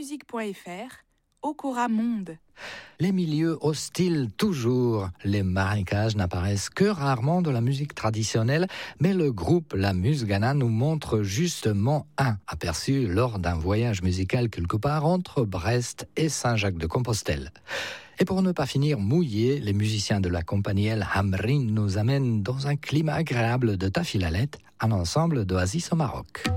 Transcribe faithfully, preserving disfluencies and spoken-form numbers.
musique point f r, Okora Monde. Les milieux hostiles toujours. Les marécages n'apparaissent que rarement de la musique traditionnelle, mais le groupe La Musgana nous montre justement un aperçu lors d'un voyage musical quelque part entre Brest et Saint-Jacques-de-Compostelle. Et pour ne pas finir mouillés, les musiciens de la compagnie El Hamrin nous amènent dans un climat agréable de Tafilalet, un ensemble d'oasis au Maroc.